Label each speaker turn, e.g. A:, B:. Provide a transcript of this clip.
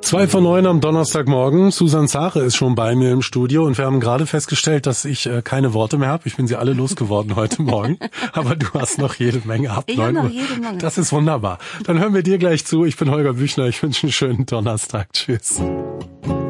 A: 8:02 am Donnerstagmorgen. Susan Zare ist schon bei mir im Studio und wir haben gerade festgestellt, dass ich keine Worte mehr habe. Ich bin sie alle losgeworden heute Morgen. Aber du hast noch jede Menge ab 9 Uhr. Jede Menge. Das ist wunderbar. Dann hören wir dir gleich zu. Ich bin Holger Büchner. Ich wünsche einen schönen Donnerstag. Tschüss.